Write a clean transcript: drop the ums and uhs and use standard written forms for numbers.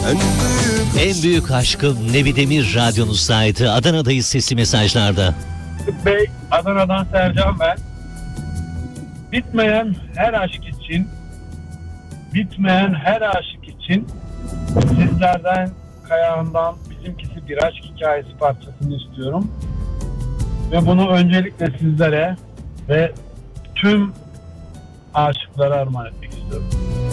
En büyük aşkım Nevi Demir radyonuzdaydı. Adana'dayız, sesli mesajlarda. Bey, Adana'dan Sercan ben. Bitmeyen her aşk için, bitmeyen her aşık için sizlerden, Kayahan'dan Bizimkisi Bir Aşk Hikayesi parçasını istiyorum. Ve bunu öncelikle sizlere ve tüm aşıklara armağan etmek istiyorum.